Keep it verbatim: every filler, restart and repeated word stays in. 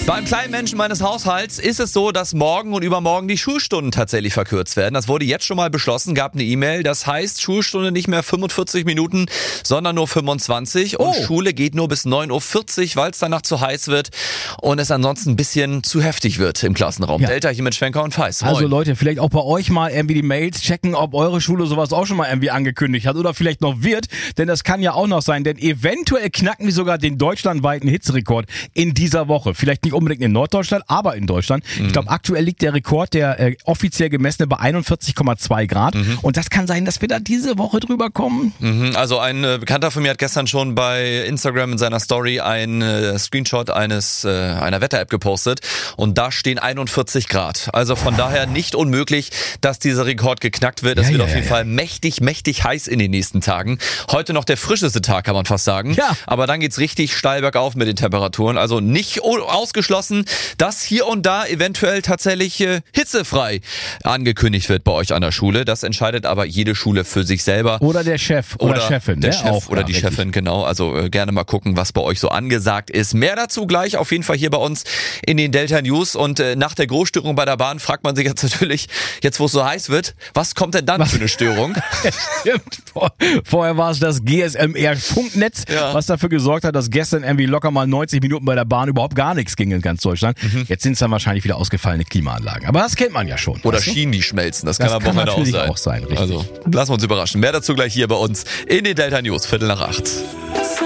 Beim kleinen Menschen meines Haushalts ist es so, dass morgen und übermorgen die Schulstunden tatsächlich verkürzt werden. Das wurde jetzt schon mal beschlossen, gab eine E-Mail. Das heißt, Schulstunde nicht mehr fünfundvierzig Minuten, sondern nur fünfundzwanzig. Und Oh. Schule geht nur bis neun Uhr vierzig, weil es danach zu heiß wird und es ansonsten ein bisschen zu heftig wird im Klassenraum. Ja. Delta hier mit Schwenker und Feiss. Moin. Also Leute, vielleicht auch bei euch mal irgendwie die Mails checken, ob eure Schule sowas auch schon mal irgendwie angekündigt hat oder vielleicht noch wird, denn das kann ja auch noch sein, denn eventuell knacken die sogar den deutschlandweiten Hitzerekord in dieser Woche. Vielleicht nicht unbedingt in Norddeutschland, aber in Deutschland. Ich glaube, aktuell liegt der Rekord, der äh, offiziell gemessene, bei einundvierzig Komma zwei Grad und das kann sein, dass wir da diese Woche drüber kommen. Mhm, Also ein äh, Bekannter von mir hat gestern schon bei Instagram in seiner Story ein äh, Screenshot eines äh, einer Wetter-App gepostet und da stehen einundvierzig Grad. Also von daher nicht unmöglich, dass dieser Rekord geknackt wird. Es Ja, wird ja, auf jeden ja. Fall mächtig, mächtig heiß in den nächsten Tagen. Heute noch der frischeste Tag, kann man fast sagen. Ja. Aber dann geht's richtig steil bergauf mit den Temperaturen. Also nicht o- ausgeschlossen, dass hier und da eventuell tatsächlich äh, hitzefrei angekündigt wird bei euch an der Schule. Das entscheidet aber jede Schule für sich selber. Oder der Chef oder, Chefin. Der ne? Chef auch, oder ja, die richtig. Chefin, genau. Also äh, gerne mal gucken, was bei euch so angesagt ist. Mehr dazu gleich auf jeden Fall hier bei uns in den Delta News. Und äh, nach der Großstörung bei der Bahn fragt man sich jetzt natürlich, jetzt wo es so heiß wird, was kommt denn dann für eine Störung? Stimmt. Vor, vorher war es das G S M R-Funknetz, Ja. was dafür gesorgt hat, dass gestern irgendwie locker mal neunzig Minuten bei der Bahn überhaupt gar nichts ging in ganz Deutschland. Jetzt sind es dann wahrscheinlich wieder ausgefallene Klimaanlagen. Aber das kennt man ja schon. Oder weißt du? Schienen, die schmelzen. Das, Das kann am kann Wochenende auch natürlich sein. auch sein, richtig. Also lassen wir uns überraschen. Mehr dazu gleich hier bei uns in den Delta News. Viertel nach acht.